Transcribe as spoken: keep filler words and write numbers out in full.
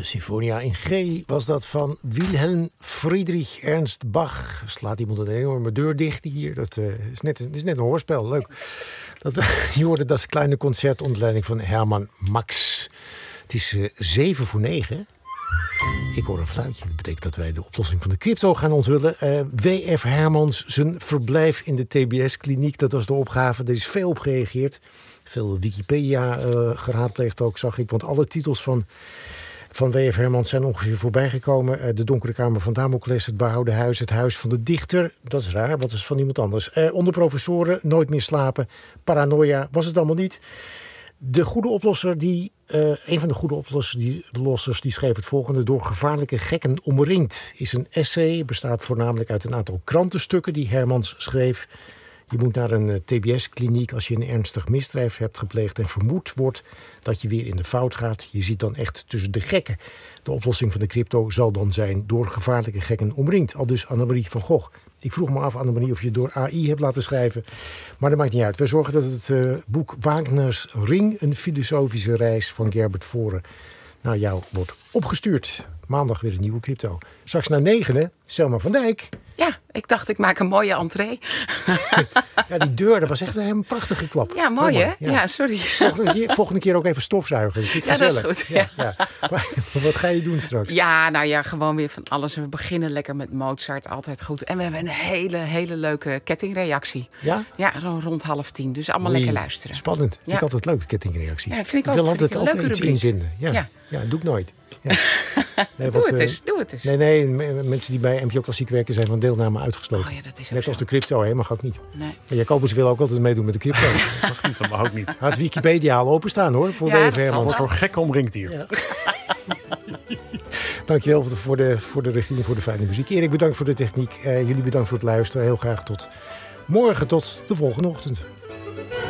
De Sinfonia in G was dat van Wilhelm Friedrich Ernst Bach. Slaat iemand een enorme deur dicht hier. Dat uh, is, net, is net een hoorspel, leuk. Dat, je hoorde dat kleine concert onder leiding van Herman Max. Het is uh, zeven voor negen. Ik hoor een fluitje. Dat betekent dat wij de oplossing van de crypto gaan onthullen. Uh, W F Hermans, zijn verblijf in de T B S-kliniek. Dat was de opgave. Er is veel op gereageerd. Veel Wikipedia uh, geraadpleegd ook, zag ik. Want alle titels van... Van W F Hermans zijn ongeveer voorbijgekomen. De Donkere Kamer van Damocles, het Behouden Huis, het Huis van de Dichter. Dat is raar, wat is van iemand anders. Eh, onder professoren, Nooit meer slapen, Paranoia, was het allemaal niet. De goede oplosser, die, uh, een van de goede oplossers die, lossers, die schreef het volgende. Door gevaarlijke gekken omringd is een essay. Bestaat voornamelijk uit een aantal krantenstukken die Hermans schreef. Je moet naar een uh, T B S-kliniek als je een ernstig misdrijf hebt gepleegd en vermoed wordt dat je weer in de fout gaat. Je ziet dan echt tussen de gekken. De oplossing van de crypto zal dan zijn door gevaarlijke gekken omringd. Al dus Annemarie van Gogh. Ik vroeg me af, Annemarie, of je het door A I hebt laten schrijven. Maar dat maakt niet uit. Wij zorgen dat het uh, boek Wagners Ring, een filosofische reis van Gerbert Voren, naar jou wordt opgestuurd. Maandag weer een nieuwe crypto. Straks na negenen, Selma van Dijk. Ja, ik dacht ik maak een mooie entree. Ja, die deur, dat was echt een prachtige klap. Ja, mooi hè? Ja. ja, sorry. Volgende keer, volgende keer ook even stofzuigen. Dat ja, dat is goed. Ja, ja. Ja. Maar, wat ga je doen straks? Ja, nou ja, gewoon weer van alles. We beginnen lekker met Mozart, altijd goed. En we hebben een hele, hele leuke kettingreactie. Ja? Ja, rond half tien. Dus allemaal Oei, lekker luisteren. Spannend. Vind ja. ik altijd leuke kettingreactie. Ja, vind ik ook. Ik wil altijd ook iets rubriek. inzenden. Ja. Ja. ja, dat doe ik nooit. Ja. Nee, doe, wat, het eens, doe het eens. Nee, nee, mensen die bij N P O Klassiek werken zijn van deelname uitgesloten. Oh ja, dat is Net zo. als de crypto, hè, mag ook niet. Nee. En Jacobus wil ook altijd meedoen met de crypto. Dat mag niet, dat mag ook niet. Had Wikipedia al openstaan hoor, voor ja, W F Hermans. Wordt door gek omringd hier. Ja. Dankjewel voor de, voor de regie en voor de fijne muziek. Erik, bedankt voor de techniek. Uh, jullie bedankt voor het luisteren. Heel graag tot morgen, tot de volgende ochtend.